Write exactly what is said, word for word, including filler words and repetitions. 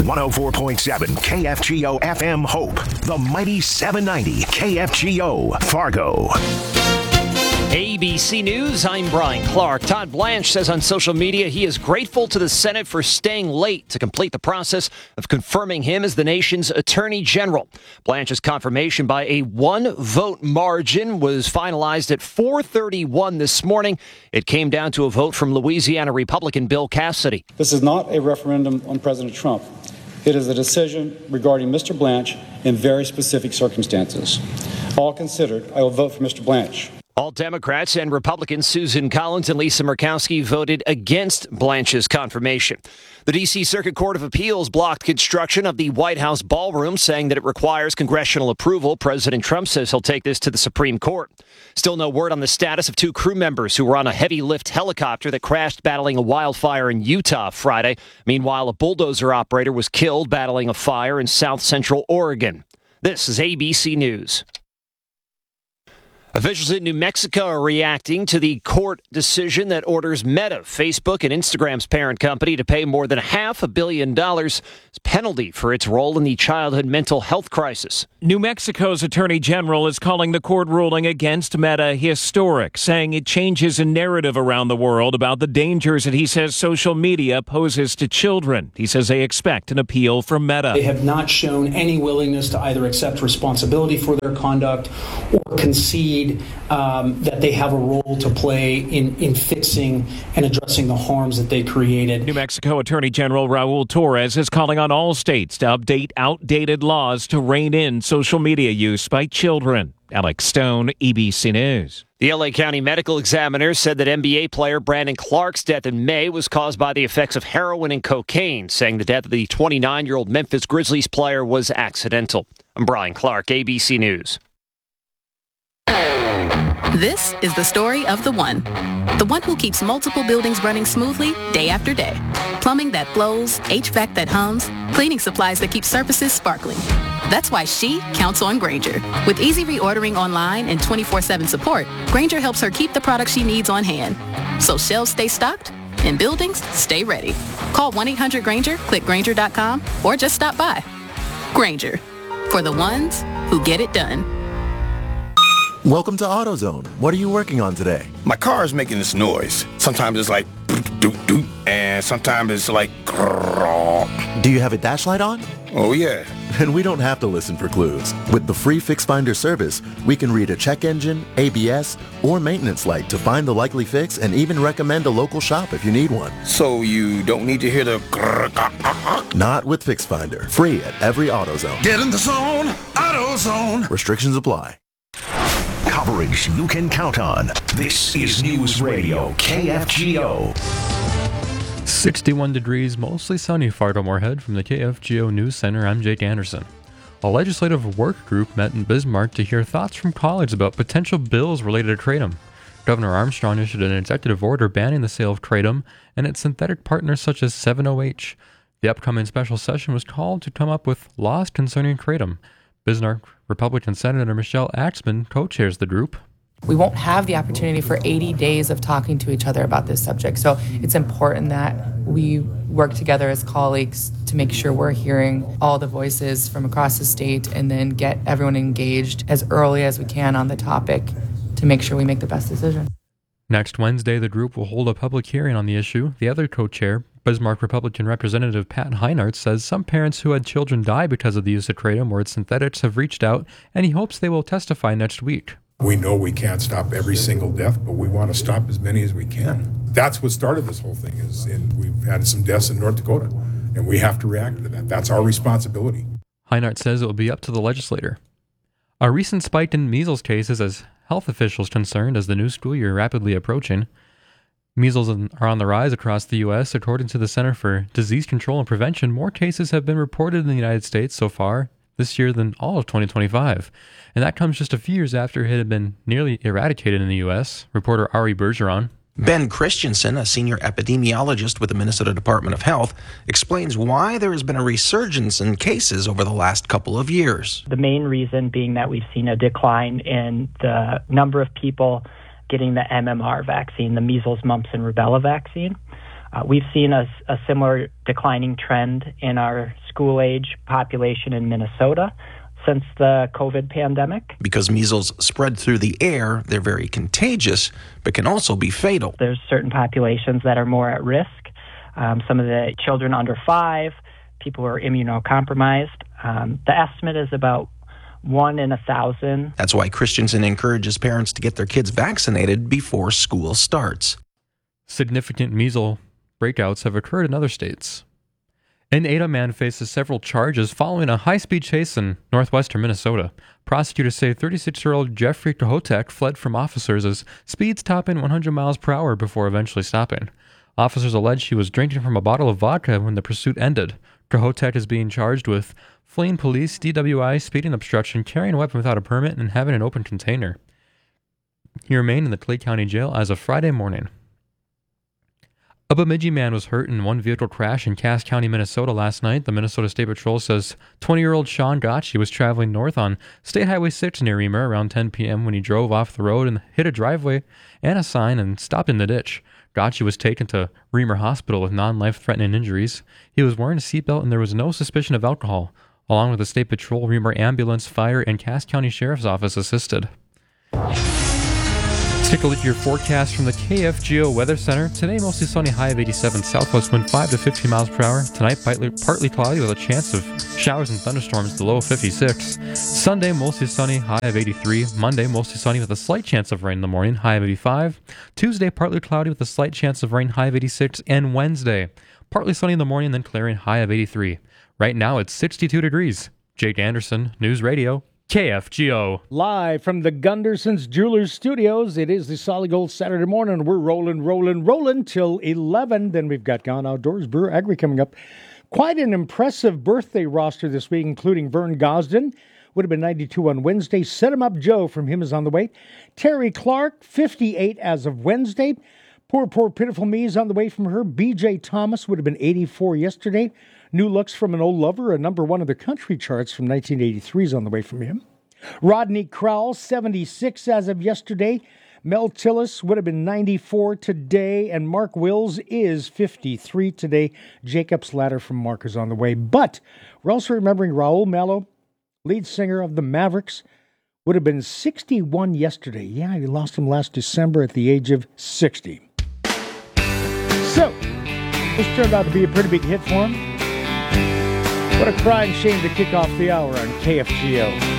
one oh four point seven K F G O F M Hope. The mighty seven ninety K F G O Fargo. A B C News, I'm Brian Clark. Todd Blanche says on social media he is grateful to the Senate for staying late to complete the process of confirming him as the nation's Attorney General. Blanche's confirmation by a one-vote margin was finalized at four thirty-one this morning. It came down to a vote from Louisiana Republican Bill Cassidy. This is not a referendum on President Trump. It is a decision regarding Mister Blanche in very specific circumstances. All considered, I will vote for Mister Blanche. All Democrats and Republicans, Susan Collins and Lisa Murkowski, voted against Blanche's confirmation. The D C Circuit Court of Appeals blocked construction of the White House ballroom, saying that it requires congressional approval. President Trump says he'll take this to the Supreme Court. Still no word on the status of two crew members who were on a heavy-lift helicopter that crashed battling a wildfire in Utah Friday. Meanwhile, a bulldozer operator was killed battling a fire in south central Oregon. This is A B C News. Officials in New Mexico are reacting to the court decision that orders Meta, Facebook and Instagram's parent company, to pay more than half a billion dollars as penalty for its role in the childhood mental health crisis. New Mexico's Attorney General is calling the court ruling against Meta historic, saying it changes a narrative around the world about the dangers that he says social media poses to children. He says they expect an appeal from Meta. They have not shown any willingness to either accept responsibility for their conduct or concede Um, that they have a role to play in, in fixing and addressing the harms that they created. New Mexico Attorney General Raul Torres is calling on all states to update outdated laws to rein in social media use by children. Alex Stone, A B C News. The L A County Medical Examiner said that N B A player Brandon Clark's death in May was caused by the effects of heroin and cocaine, saying the death of the twenty-nine-year-old Memphis Grizzlies player was accidental. I'm Brian Clark, A B C News. This is the story of the one. The one who keeps multiple buildings running smoothly day after day. Plumbing that flows, H V A C that hums, cleaning supplies that keep surfaces sparkling. That's why she counts on Grainger. With easy reordering online and twenty-four seven support, Grainger helps her keep the products she needs on hand. So shelves stay stocked and buildings stay ready. Call one eight hundred Grainger, click Grainger dot com, or just stop by. Grainger, for the ones who get it done. Welcome to AutoZone. What are you working on today? My car is making this noise. Sometimes it's like doot doot, and sometimes it's like grrrr. Do you have a dash light on? Oh yeah. Then we don't have to listen for clues. With the free Fix Finder service, we can read a check engine, A B S, or maintenance light to find the likely fix and even recommend a local shop if you need one. So you don't need to hear the grrrr. Not with Fix Finder. Free at every AutoZone. Get in the zone, AutoZone. Restrictions apply. Coverage you can count on. This is News Radio K F G O. sixty-one degrees, mostly sunny, Fargo Moorhead. From the K F G O News Center, I'm Jake Anderson. A legislative work group met in Bismarck to hear thoughts from colleagues about potential bills related to kratom. Governor Armstrong issued an executive order banning the sale of kratom and its synthetic partners such as seven O H. The upcoming special session was called to come up with laws concerning kratom. Bismarck Republican Senator Michelle Axman co-chairs the group. We won't have the opportunity for eighty days of talking to each other about this subject. So it's important that we work together as colleagues to make sure we're hearing all the voices from across the state and then get everyone engaged as early as we can on the topic to make sure we make the best decision. Next Wednesday, the group will hold a public hearing on the issue. The other co-chair, Bismarck Republican Representative Pat Heinart, says some parents who had children die because of the use of kratom or its synthetics have reached out, and he hopes they will testify next week. We know we can't stop every single death, but we want to stop as many as we can. That's what started this whole thing, is in, we've had some deaths in North Dakota, and we have to react to that. That's our responsibility. Heinart says it will be up to the legislator. A recent spike in measles cases has health officials concerned as the new school year rapidly approaching. Measles are on the rise across the U S. According to the Center for Disease Control and Prevention, more cases have been reported in the United States so far this year than all of twenty twenty-five. And that comes just a few years after it had been nearly eradicated in the U S. Reporter Ari Bergeron. Ben Christensen, a senior epidemiologist with the Minnesota Department of Health, explains why there has been a resurgence in cases over the last couple of years. The main reason being that we've seen a decline in the number of people getting the M M R vaccine, the measles, mumps, and rubella vaccine. Uh, we've seen a, a similar declining trend in our school-age population in Minnesota since the COVID pandemic. Because measles spread through the air, they're very contagious, but can also be fatal. There's certain populations that are more at risk. Um, some of the children under five, people who are immunocompromised. Um, the estimate is about one in a thousand. That's why Christensen encourages parents to get their kids vaccinated before school starts. Significant measles breakouts have occurred in other states. An Ada man faces several charges following a high-speed chase in northwestern Minnesota. Prosecutors say thirty-six-year-old Jeffrey Kohotek fled from officers as speeds topping one hundred miles per hour before eventually stopping. Officers allege he was drinking from a bottle of vodka when the pursuit ended. Kohotek is being charged with fleeing police, D W I, speeding obstruction, carrying a weapon without a permit, and having an open container. He remained in the Clay County Jail as of Friday morning. A Bemidji man was hurt in one vehicle crash in Cass County, Minnesota last night. The Minnesota State Patrol says twenty-year-old Sean Gotchi was traveling north on State Highway six near Reamer around ten p.m. when he drove off the road and hit a driveway and a sign and stopped in the ditch. Gotchi was taken to Reamer Hospital with non-life-threatening injuries. He was wearing a seatbelt and there was no suspicion of alcohol. Along with the State Patrol, Reamer Ambulance, Fire, and Cass County Sheriff's Office assisted. Let's take a look at your forecast from the K F G O Weather Center. Today, mostly sunny, high of eighty-seven, southwest wind five to fifteen miles per hour. Tonight, partly, partly cloudy with a chance of showers and thunderstorms, the low of fifty-six. Sunday, mostly sunny, high of eighty-three. Monday, mostly sunny with a slight chance of rain in the morning, high of eighty-five. Tuesday, partly cloudy with a slight chance of rain, high of eighty-six. And Wednesday, partly sunny in the morning, then clearing, high of eighty-three. Right now, it's sixty-two degrees. Jake Anderson, News Radio, K F G O. Live from the Gunderson's Jewelers Studios, it is the Solid Gold Saturday morning. We're rolling, rolling, rolling till eleven. Then we've got Gone Outdoors, Brewer Agri coming up. Quite an impressive birthday roster this week, including Vern Gosden. Would have been ninety-two on Wednesday. Set 'em Up Joe from him is on the way. Terry Clark, fifty-eight as of Wednesday. Poor, poor, pitiful me is on the way from her. B J Thomas would have been eighty-four yesterday. New Looks from an Old Lover, a number one of the country charts from nineteen eighty-three is on the way from him. Rodney Crowell, seventy-six as of yesterday. Mel Tillis would have been ninety-four today, and Mark Wills is fifty-three today. Jacob's Ladder from Mark is on the way. But we're also remembering Raul Malo, lead singer of the Mavericks, would have been sixty-one yesterday. Yeah, we lost him last December at the age of sixty. So, this turned out to be a pretty big hit for him. What a crying shame to kick off the hour on K F G O.